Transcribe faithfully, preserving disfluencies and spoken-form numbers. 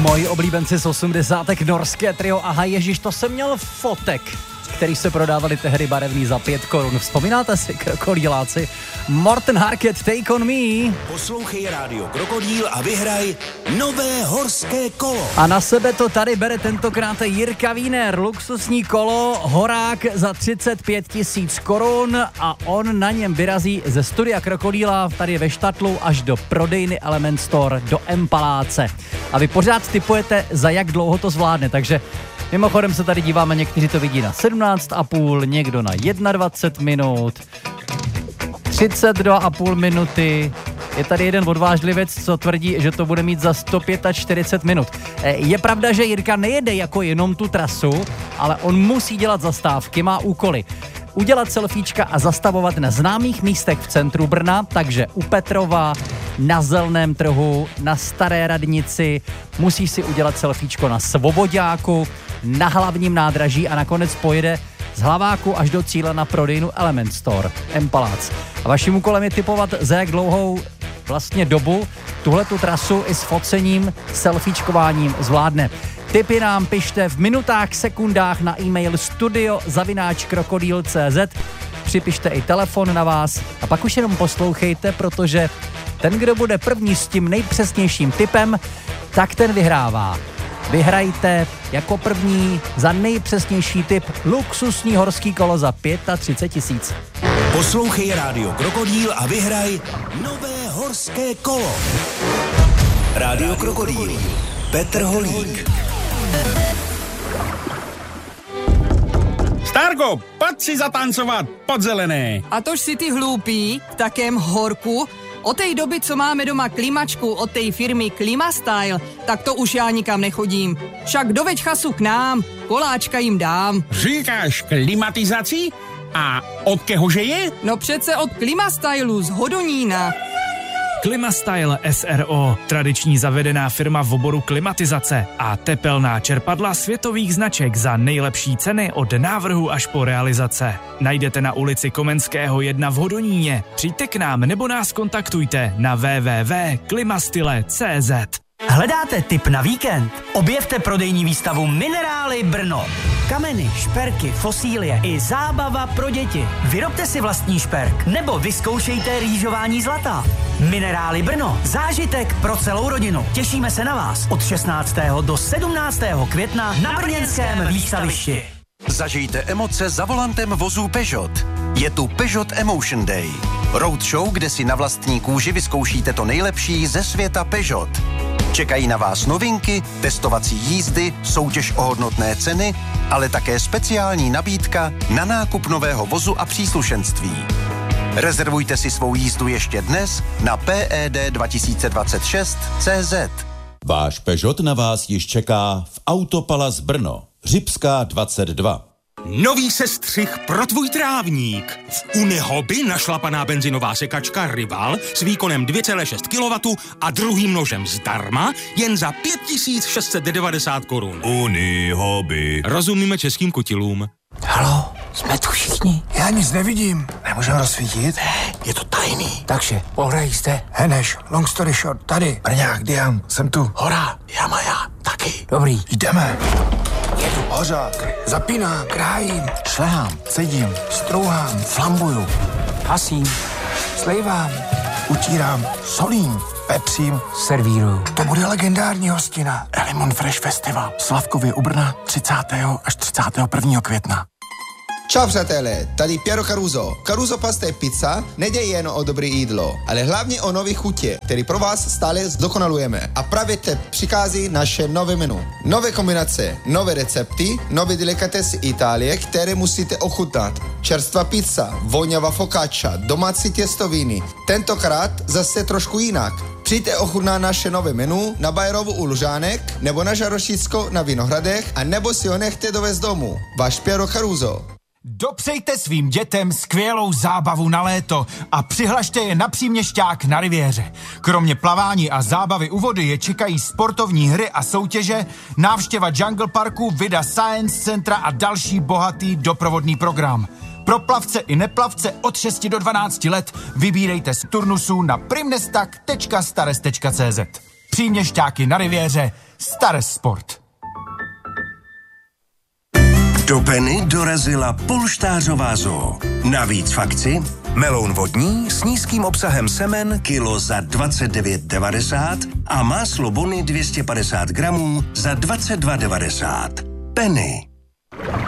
Moji oblíbenci z osmdesátek, norské trio Aha, ježiš, to jsem měl fotek, který se prodávali tehdy barevný za pět korun. Vzpomínáte si, krokodýláci? Morten Harket, Take on Me. Poslouchej Rádio Krokodýl a vyhraj nové horské kolo. A na sebe to tady bere tentokrát Jirka Wiener, luxusní kolo, horák za třicet pět tisíc korun a on na něm vyrazí ze studia Krokodýla tady ve Štatlu až do prodejny Element Store, do M-paláce. A vy pořád tipujete, za jak dlouho to zvládne, takže mimochodem se tady díváme, někteří to vidí na sedmnáct a půl, někdo na dvacet jedna minut, třicet dva a půl minuty. Je tady jeden odvážlivec, co tvrdí, že to bude mít za sto čtyřicet pět minut. Je pravda, že Jirka nejede jako jenom tu trasu, ale on musí dělat zastávky, má úkoly. Udělat selfiečka a zastavovat na známých místech v centru Brna, takže u Petrova, na Zelném trhu, na Staré radnici, musí si udělat selfiečko na Svoboďáku, na Hlavním nádraží a nakonec pojede z Hlaváku až do cíle na prodejnu Element Store, M-palác. A vaším úkolem je tipovat, za jak dlouhou vlastně dobu tuhletu trasu i s focením, selfiečkováním zvládne. Tipy nám pište v minutách, sekundách na e-mail studio zavináč krokodýl tečka cé zet. Připište i telefon na vás a pak už jenom poslouchejte, protože ten, kdo bude první s tím nejpřesnějším tipem, tak ten vyhrává. Vyhrajte jako první za nejpřesnější tip luxusní horský kolo za třicet pět tisíc. Poslouchej Rádio Krokodýl a vyhraj nové horské kolo. Rádio Krokodýl. Petr Holík. Starko, pojď si zatancovat pod zelené. A tož si ty hloupý, v takém horku. Od té doby, co máme doma klimačku od té firmy Klimastyle, tak to už já nikam nechodím. Však doveď chasu k nám, koláčka jim dám. Říkáš klimatizaci? A od kehože je? No přece od Klimastylu z Hodonína. Klimastyle S R O, tradiční zavedená firma v oboru klimatizace a tepelná čerpadla světových značek za nejlepší ceny od návrhu až po realizace. Najdete na ulici Komenského jedna v Hodoníně. Přijďte k nám nebo nás kontaktujte na w w w tečka klimastyle tečka cé zet. Hledáte tip na víkend? Objevte prodejní výstavu Minerály Brno. Kameny, šperky, fosílie i zábava pro děti. Vyrobte si vlastní šperk nebo vyzkoušejte rýžování zlata. Minerály Brno. Zážitek pro celou rodinu. Těšíme se na vás od šestnáctého do sedmnáctého května na brněnském výstavišti. Zažijte emoce za volantem vozů Peugeot. Je tu Peugeot Emotion Day. Roadshow, kde si na vlastní kůži vyzkoušíte to nejlepší ze světa Peugeot. Čekají na vás novinky, testovací jízdy, soutěž o hodnotné ceny, ale také speciální nabídka na nákup nového vozu a příslušenství. Rezervujte si svou jízdu ještě dnes na P E D dva tisíce dvacet šest tečka cé zet. Váš Peugeot na vás již čeká v Autopalace Brno. Řipská dvacet dva. Nový sestřih pro tvůj trávník. V Unihoby našlapaná benzinová sekačka Rival s výkonem dvě celá šest kilowattů a druhým nožem zdarma jen za pět tisíc šest set devadesát korun. Unihoby. Rozumíme českým kutilům. Halo, jsme tu všichni. Já nic nevidím. Nemůžeme rozsvítit? Ne, je to tajný. Takže, pohraj jste. Heneš, long story short, tady. Brňák, Dian, jsem tu. Hora, Jamaja, taky. Dobrý. Jdeme. Jedu. Hořák, zapínám, krájím, šlehám, cedím, strouhám, flambuju, hasím, slejvám, utírám, solím, pepřím, servíruju. To bude legendární hostina. Elimon Fresh Festival. Slavkově u Brna třicátého až třicátého prvního května. Čau přátelé, tady Piero Caruso. Caruso Pasta e Pizza nejde jen o dobré jídlo, ale hlavně o nové chutě, který pro vás stále zdokonalujeme. A právě teď přichází naše nové menu. Nové kombinace, nové recepty, nové delikatesy Itálie, které musíte ochutnat. Čerstvá pizza, voňavá focaccia, domácí těstoviny. Tentokrát zase trošku jinak. Přijďte ochutnat naše nové menu na Bajerovu u Lužánek, nebo na Žarošicko na Vinohradech, a nebo si ho nechte dovést domů. Váš Piero Caruso. Dopřejte svým dětem skvělou zábavu na léto a přihlašte je na Příměšťák na Riviéře. Kromě plavání a zábavy u vody je čekají sportovní hry a soutěže, návštěva Jungle Parku, Vida Science Centra a další bohatý doprovodný program. Pro plavce i neplavce od šesti do dvanácti let vybírejte z turnusů na primnestak tečka stares tečka cé zet. Příměšťáky na riviéře, Star Sport. Do Penny dorazila polštářová zoo. Navíc v akci meloun vodní s nízkým obsahem semen kilo za dvacet devět devadesát a máslo Bony dvě stě padesát gramů za dvacet dva devadesát. Penny.